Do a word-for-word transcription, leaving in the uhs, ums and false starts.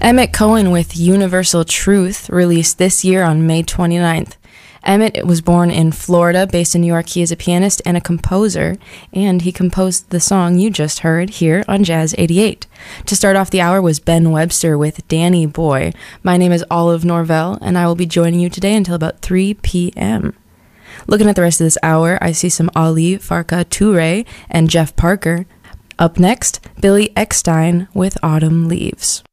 Emmett Cohen with Universal Truth, released this year on May twenty-ninth. Emmett was born in Florida, based in New York. He is a pianist and a composer, and he composed the song you just heard here on Jazz eighty-eight. To start off the hour was Ben Webster with Danny Boy. My name is Olive Norvell, and I will be joining you today until about three p.m. Looking at the rest of this hour, I see some Ali Farka Touré and Jeff Parker. Up next, Billy Eckstine with Autumn Leaves.